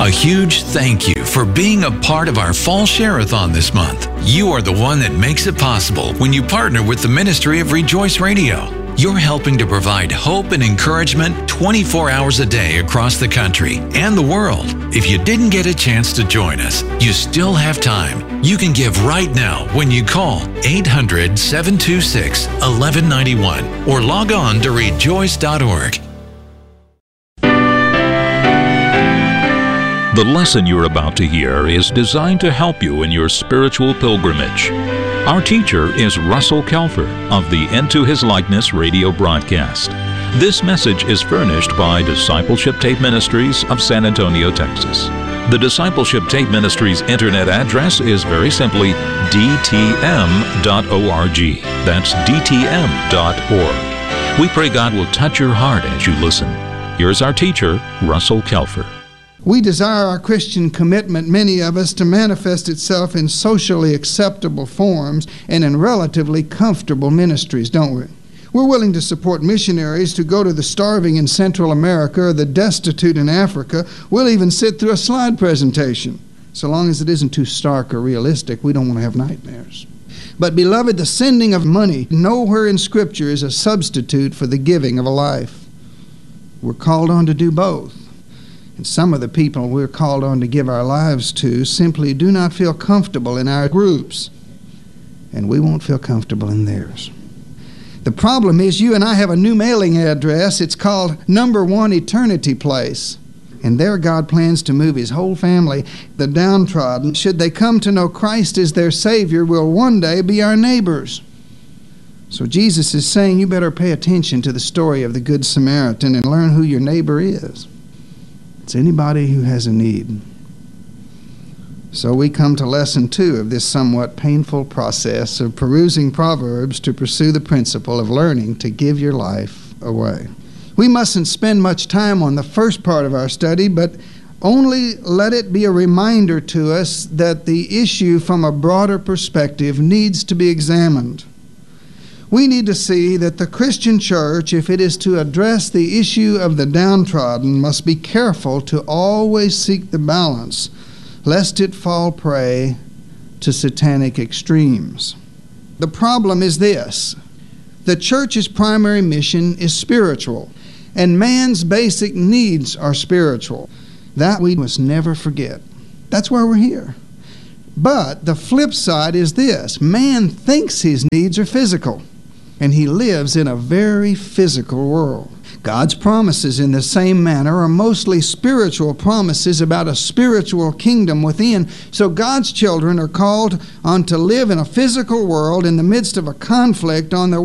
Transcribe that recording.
A huge thank you for being a part of our Fall Share-a-thon this month. You are the one that makes it possible when you partner with the ministry of Rejoice Radio. You're helping to provide hope and encouragement 24 hours a day across the country and the world. If you didn't get a chance to join us, you still have time. You can give right now when you call 800-726-1191 or log on to rejoice.org. The lesson you're about to hear is designed to help you in your spiritual pilgrimage. Our teacher is Russell Kelfer of the Into His Likeness radio broadcast. This message is furnished by Discipleship Tape Ministries of San Antonio, Texas. The Discipleship Tape Ministries internet address is very simply dtm.org. That's dtm.org. We pray God will touch your heart as you listen. Here's our teacher, Russell Kelfer. We desire our Christian commitment, many of us, to manifest itself in socially acceptable forms and in relatively comfortable ministries, don't we? We're willing to support missionaries to go to the starving in Central America or the destitute in Africa. We'll even sit through a slide presentation. So long as it isn't too stark or realistic, we don't want to have nightmares. But, beloved, the sending of money nowhere in Scripture is a substitute for the giving of a life. We're called on to do both. And some of the people we're called on to give our lives to simply do not feel comfortable in our groups, and we won't feel comfortable in theirs. The problem is you and I have a new mailing address. It's called Number 1 Eternity Place. And there God plans to move His whole family, the downtrodden. Should they come to know Christ as their Savior, will one day be our neighbors. So Jesus is saying you better pay attention to the story of the Good Samaritan and learn who your neighbor is. It's anybody who has a need. So we come to lesson 2 of this somewhat painful process of perusing Proverbs to pursue the principle of learning to give your life away. We mustn't spend much time on the first part of our study, but only let it be a reminder to us that the issue from a broader perspective needs to be examined. We need to see that the Christian church, if it is to address the issue of the downtrodden, must be careful to always seek the balance, lest it fall prey to satanic extremes. The problem is this: the church's primary mission is spiritual, and man's basic needs are spiritual. That we must never forget. That's why we're here. But the flip side is this: man thinks his needs are physical, and he lives in a very physical world. God's promises in the same manner are mostly spiritual promises about a spiritual kingdom within. So God's children are called on to live in a physical world in the midst of a conflict on their